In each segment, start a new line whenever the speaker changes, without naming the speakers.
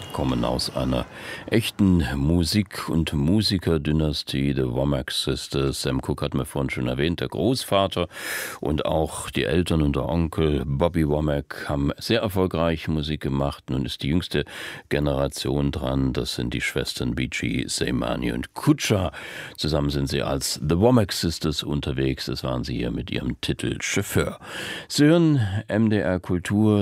kommen aus einer echten Musik- und Musikerdynastie, The Womack Sisters. Sam Cooke hat mir vorhin schon erwähnt, der Großvater und auch die Eltern und der Onkel Bobby Womack haben sehr erfolgreich Musik gemacht. Nun ist die jüngste Generation dran, das sind die Schwestern Beachy, Seymani und Kutscher. Zusammen sind sie als The Womack Sisters unterwegs, das waren sie hier mit ihrem Titel Chauffeur. Sie hören MDR Kultur,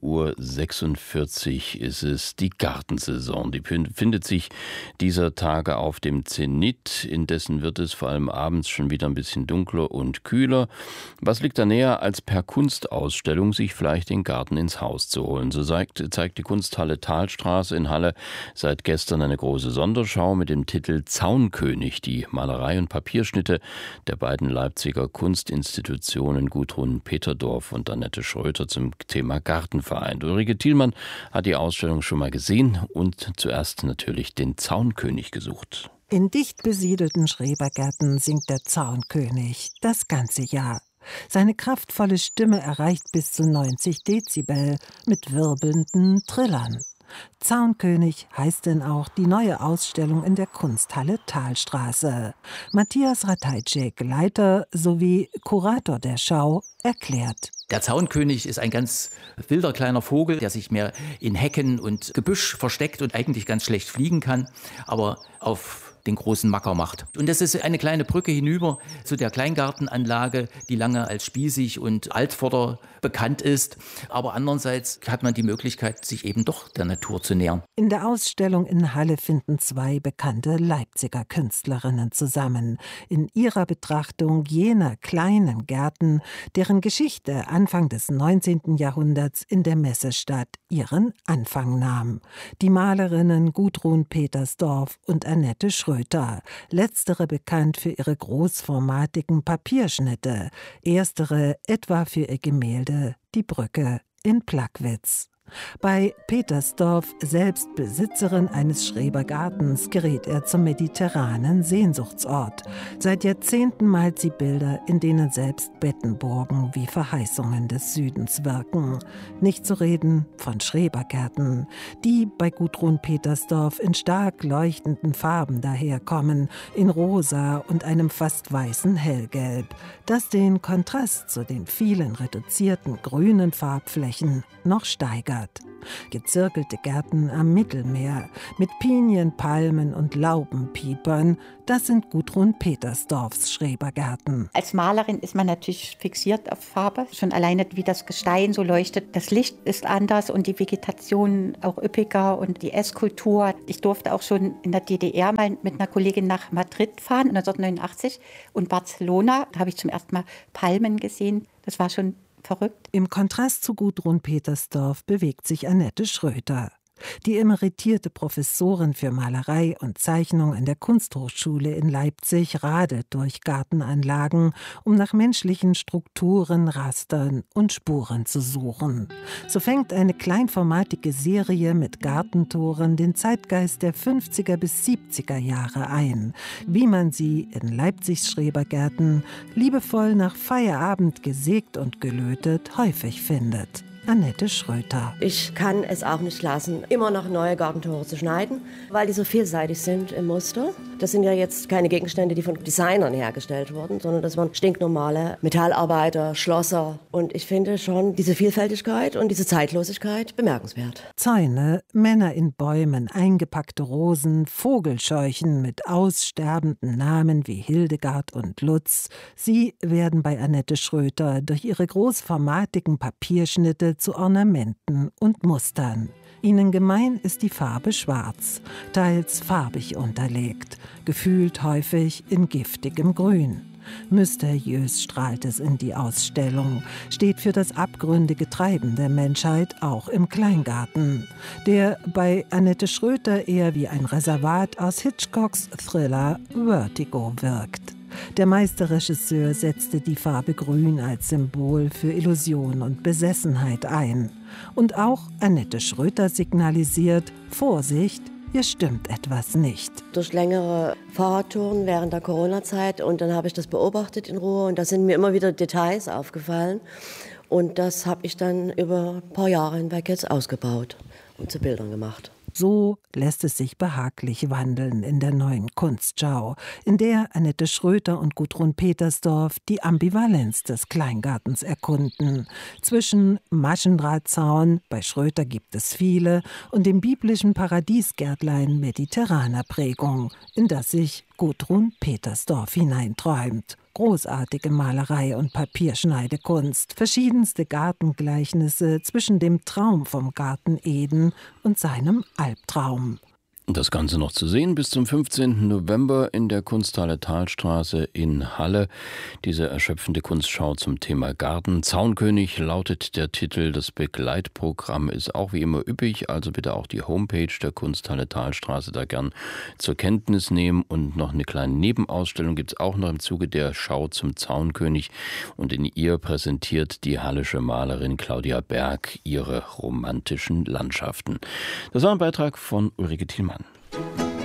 7:46 Uhr ist es, die Gartensaison. Die befindet sich dieser Tage auf dem Zenit. Indessen wird es vor allem abends schon wieder ein bisschen dunkler und kühler. Was liegt da näher, als per Kunstausstellung sich vielleicht den Garten ins Haus zu holen? So zeigt die Kunsthalle Thalstraße in Halle seit gestern eine große Sonderschau mit dem Titel Zaunkönig, die Malerei und Papierschnitte der beiden Leipziger Kunstinstitutionen Gudrun Peterdorf und Annette Schröter zum Thema Gartenverein. Ulrike Thielmann hat die Ausstellung schon mal gesehen und zuerst natürlich den Zaunkönig gesucht.
In dicht besiedelten Schrebergärten singt der Zaunkönig das ganze Jahr. Seine kraftvolle Stimme erreicht bis zu 90 Dezibel mit wirbelnden Trillern. Zaunkönig heißt denn auch die neue Ausstellung in der Kunsthalle Thalstraße. Matthias Ratajczyk, Leiter sowie Kurator der Schau, erklärt.
Der Zaunkönig ist ein ganz wilder kleiner Vogel, der sich mehr in Hecken und Gebüsch versteckt und eigentlich ganz schlecht fliegen kann, aber auf den großen Macker macht. Und das ist eine kleine Brücke hinüber zu der Kleingartenanlage, die lange als spießig und Altvorder bekannt ist. Aber andererseits hat man die Möglichkeit, sich eben doch der Natur zu nähern.
In der Ausstellung in Halle finden zwei bekannte Leipziger Künstlerinnen zusammen. In ihrer Betrachtung jener kleinen Gärten, deren Geschichte Anfang des 19. Jahrhunderts in der Messestadt ihren Anfang nahm. Die Malerinnen Gudrun Petersdorf und Annette Schröter. Letztere bekannt für ihre großformatigen Papierschnitte, erstere etwa für ihr Gemälde Die Brücke in Plagwitz. Bei Petersdorf, selbst Besitzerin eines Schrebergartens, gerät er zum mediterranen Sehnsuchtsort. Seit Jahrzehnten malt sie Bilder, in denen selbst Bettenburgen wie Verheißungen des Südens wirken. Nicht zu reden von Schrebergärten, die bei Gudrun Petersdorf in stark leuchtenden Farben daherkommen, in rosa und einem fast weißen Hellgelb, das den Kontrast zu den vielen reduzierten grünen Farbflächen noch steigert. Gezirkelte Gärten am Mittelmeer mit Pinien, Palmen und Laubenpiepern, das sind Gudrun Petersdorfs Schrebergärten.
Als Malerin ist man natürlich fixiert auf Farbe, schon alleine wie das Gestein so leuchtet. Das Licht ist anders und die Vegetation auch üppiger und die Esskultur. Ich durfte auch schon in der DDR mal mit einer Kollegin nach Madrid fahren, 1989, und Barcelona. Da habe ich zum ersten Mal Palmen gesehen. Das war schon verrückt.
Im Kontrast zu Gudrun Petersdorf bewegt sich Annette Schröter. Die emeritierte Professorin für Malerei und Zeichnung an der Kunsthochschule in Leipzig radelt durch Gartenanlagen, um nach menschlichen Strukturen, Rastern und Spuren zu suchen. So fängt eine kleinformatige Serie mit Gartentoren den Zeitgeist der 50er bis 70er Jahre ein, wie man sie in Leipzigs Schrebergärten, liebevoll nach Feierabend gesägt und gelötet, häufig findet. Annette Schröter.
Ich kann es auch nicht lassen, immer noch neue Gartentore zu schneiden, weil die so vielseitig sind im Muster. Das sind ja jetzt keine Gegenstände, die von Designern hergestellt wurden, sondern das waren stinknormale Metallarbeiter, Schlosser. Und ich finde schon diese Vielfältigkeit und diese Zeitlosigkeit bemerkenswert.
Zäune, Männer in Bäumen, eingepackte Rosen, Vogelscheuchen mit aussterbenden Namen wie Hildegard und Lutz. Sie werden bei Annette Schröter durch ihre großformatigen Papierschnitte zu Ornamenten und Mustern. Ihnen gemein ist die Farbe schwarz, teils farbig unterlegt, gefühlt häufig in giftigem Grün. Mysteriös strahlt es in die Ausstellung, steht für das abgründige Treiben der Menschheit auch im Kleingarten, der bei Annette Schröter eher wie ein Reservat aus Hitchcocks Thriller Vertigo wirkt. Der Meisterregisseur setzte die Farbe Grün als Symbol für Illusion und Besessenheit ein. Und auch Annette Schröter signalisiert: Vorsicht, hier stimmt etwas nicht.
Durch längere Fahrradtouren während der Corona-Zeit und dann habe ich das beobachtet in Ruhe und da sind mir immer wieder Details aufgefallen. Und das habe ich dann über ein paar Jahre hinweg jetzt ausgebaut und zu Bildern gemacht.
So lässt es sich behaglich wandeln in der neuen Kunstschau, in der Annette Schröter und Gudrun Petersdorf die Ambivalenz des Kleingartens erkunden. Zwischen Maschendrahtzaun, bei Schröter gibt es viele, und dem biblischen Paradiesgärtlein mediterraner Prägung, in das sich Gudrun Petersdorf hineinträumt. Großartige Malerei und Papierschneidekunst, verschiedenste Gartengleichnisse zwischen dem Traum vom Garten Eden und seinem Albtraum.
Das Ganze noch zu sehen bis zum 15. November in der Kunsthalle Thalstraße in Halle. Diese erschöpfende Kunstschau zum Thema Garten. Zaunkönig lautet der Titel. Das Begleitprogramm ist auch wie immer üppig, also bitte auch die Homepage der Kunsthalle Thalstraße da gern zur Kenntnis nehmen. Und noch eine kleine Nebenausstellung gibt es auch noch im Zuge der Schau zum Zaunkönig. Und in ihr präsentiert die hallische Malerin Claudia Berg ihre romantischen Landschaften. Das war ein Beitrag von Ulrike Thielmann.